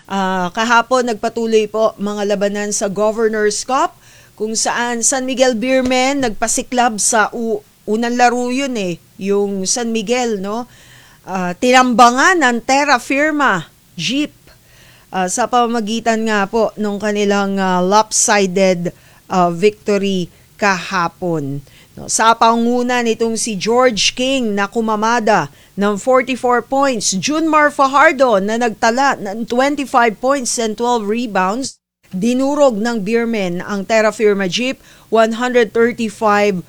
Kahapon nagpatuloy po mga labanan sa Governor's Cup kung saan San Miguel Beermen nagpasiklab sa unang laro yun yung San Miguel, no? Tinambangan ng Terra Firma Jeep sa pamamagitan nga po ng kanilang lopsided victory kahapon. No, sa panguna nitong si George King na kumamada ng 44 points, Junmar Fajardo na nagtala ng 25 points and 12 rebounds, dinurog ng Beermen ang Terra Firma Jeep 135-105.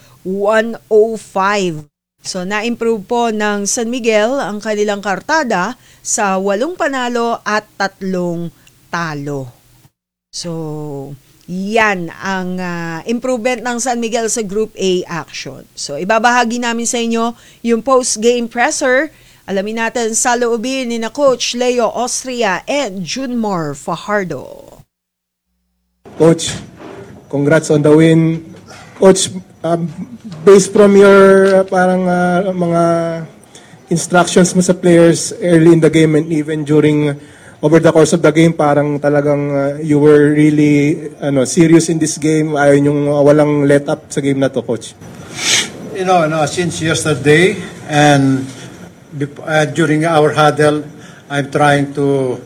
So na-improve po ng San Miguel ang kanilang kartada sa 8 panalo at 3 talo. So yan ang improvement ng San Miguel sa Group A action. So ibabahagi namin sa inyo yung post-game presser. Alamin natin sa loobin ni na Coach Leo Austria and Junmar Fajardo. Coach, congrats on the win. Coach, based from your mga instructions mo sa players early in the game and even during over the course of the game, parang talagang you were really serious in this game. Ayaw yung walang let up sa game na to, Coach. Since yesterday and during our huddle, I'm trying to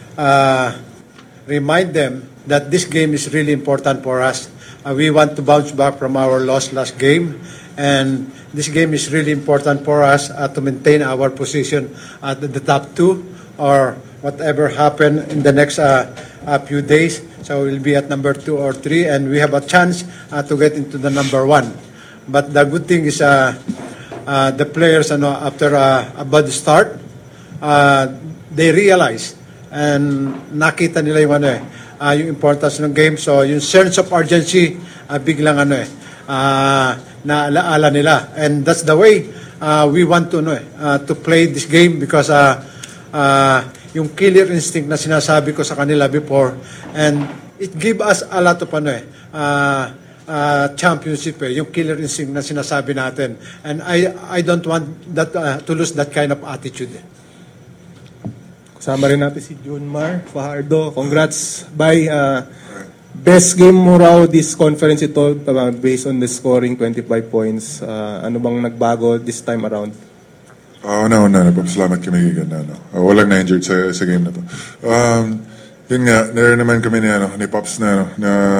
remind them that this game is really important for us. We want to bounce back from our loss last game, and this game is really important for us to maintain our position at the top 2 or whatever happen in the next few days. So we'll be at number 2 or 3, and we have a chance to get into the number 1. But the good thing is the players, after a bad start, they realize and nakita nila yung importance ng game. So yung sense of urgency, biglang naalaala nila. And that's the way we want to play this game, because yung killer instinct na sinasabi ko sa kanila before, and it give us a lot of championship, yung killer instinct na sinasabi natin, and I don't want that to lose that kind of attitude. Kasama rin natin si Junmar Fajardo. Congrats. Best game mo raw this conference ito based on the scoring 25 points. Ano bang nagbago this time around? Nagpapasalamat kami walang na-injured sa game na to. Yun nga, naroon naman kami ni Pops na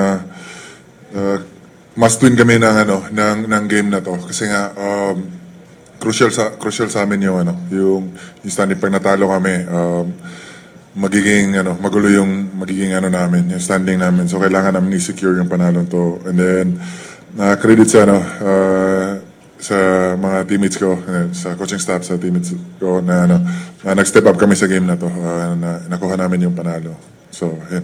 must win kami ng game na to. Kasi nga, crucial sa amin yung standing. Pag natalo kami, magiging magulo yung magiging namin, yung standing namin. So kailangan namin i-secure yung panalo to. And then, credit sa mga teammates ko, sa coaching staff, sa teammates ko na nag-step up kami sa game na to, na nakuha namin yung panalo. So, yun.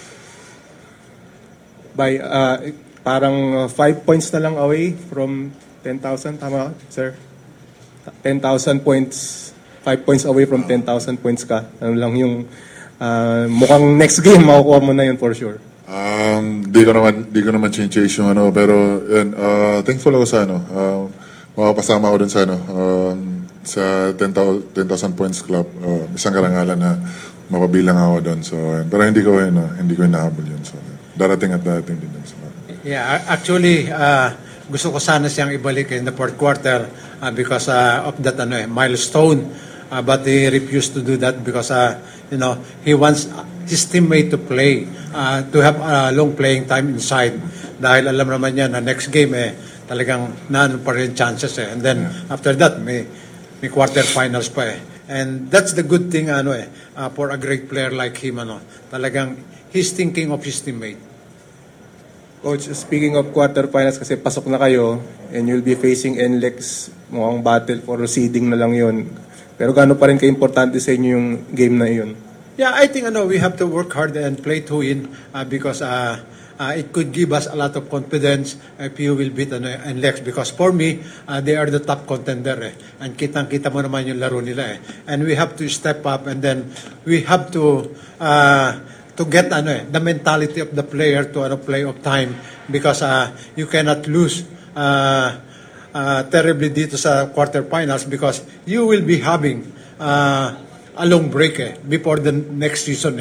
Parang 5 points na lang away from 10,000, tama, sir? 10,000 points, 5 points away from 10,000 points ka. Ano lang yung mukhang next game makukuha mo na yun for sure. Di ko naman change yung pero yun, thankful ako sa makapasama ako dun sa 10,000 points club. Isang karangalan na mapabilang ako dun. So, pero hindi ko hinahabol yun. So, darating din dun. So, yeah, actually, gusto ko sana siyang ibalik in the fourth quarter because of that milestone. But he refused to do that because he wants his teammate to play, to have a long playing time inside. Dahil alam naman niya na next game talagang naano pa rin chances And then after that may quarterfinals pa And that's the good thing for a great player like him Talagang he's thinking of his teammate. Coach, speaking of quarterfinals, kasi pasok na kayo and you'll be facing NLEX, mukhang battle for seeding na lang yun. Pero gaano pa rin ka-importante sa inyo yung game na yun? Yeah, I think we have to work hard and play to win because it could give us a lot of confidence if you will beat NLEX, because for me, they are the top contender and kitang-kita mo naman yung laro nila And we have to step up, and then we have to get the mentality of the player to play of time, because you cannot lose terribly dito sa quarterfinals, because you will be having a long break before the next season